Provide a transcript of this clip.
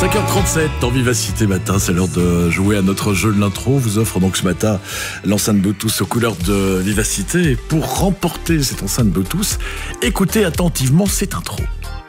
5h37 dans Vivacité Matin, c'est l'heure de jouer à notre jeu de l'intro. On vous offre donc ce matin l'enceinte Bluetooth aux couleurs de Vivacité. Et pour remporter cette enceinte Bluetooth, écoutez attentivement cette intro.